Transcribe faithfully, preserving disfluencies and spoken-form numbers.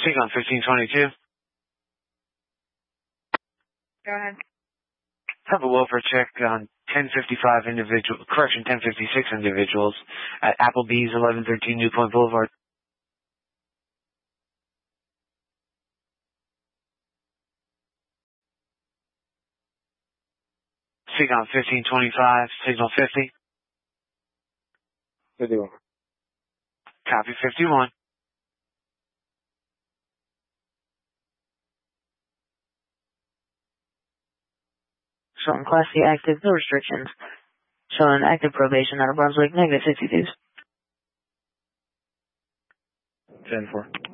Seacon fifteen twenty-two. Go ahead. Have a welfare check on ten fifty-five individual, correction, ten fifty-six individuals at Applebee's, eleven thirteen New Point Boulevard. Seacon fifteen twenty-five, signal fifty. fifty-one. Copy fifty-one. Showing Class C active, no restrictions. Showing active probation out of Brunswick, negative sixty-two. ten four.